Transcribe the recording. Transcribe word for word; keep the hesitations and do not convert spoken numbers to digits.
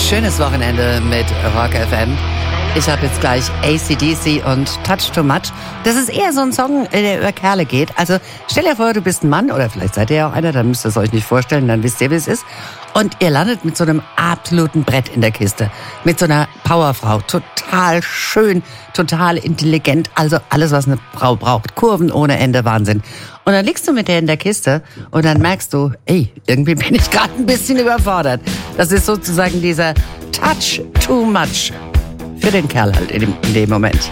schönes Wochenende mit Rock F M. Ich habe jetzt gleich A C D C und Touch Too Much. Das ist eher so ein Song, der über Kerle geht. Also stell dir vor, du bist ein Mann, oder vielleicht seid ihr ja auch einer, dann müsst ihr es euch nicht vorstellen, dann wisst ihr, wie es ist. Und ihr landet mit so einem absoluten Brett in der Kiste. Mit so einer Powerfrau. Total schön, total intelligent. Also alles, was eine Frau braucht. Kurven ohne Ende, Wahnsinn. Und dann liegst du mit der in der Kiste und dann merkst du, ey, irgendwie bin ich gerade ein bisschen überfordert. Das ist sozusagen dieser Touch Too Much. Für den Kerl halt in dem, in dem Moment.